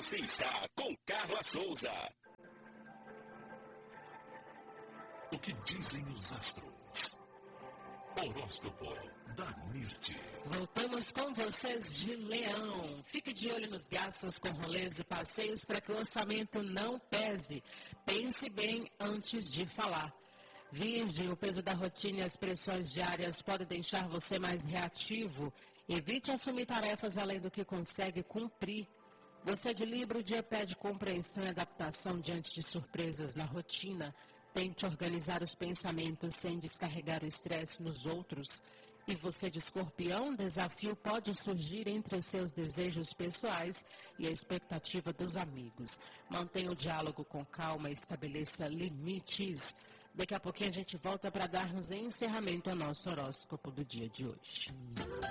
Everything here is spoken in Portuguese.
Você está com Carla Souza. O que dizem os astros? Horóscopo da Mirti. Voltamos com vocês de Leão. Fique de olho nos gastos com rolês e passeios para que o orçamento não pese. Pense bem antes de falar. Virgem, o peso da rotina e as pressões diárias podem deixar você mais reativo. Evite assumir tarefas além do que consegue cumprir. Você de Libra, o dia pede compreensão e adaptação diante de surpresas na rotina. Tente organizar os pensamentos sem descarregar o estresse nos outros. E você de Escorpião, desafio pode surgir entre os seus desejos pessoais e a expectativa dos amigos. Mantenha o diálogo com calma e estabeleça limites. Daqui a pouquinho a gente volta para darmos encerramento ao nosso horóscopo do dia de hoje.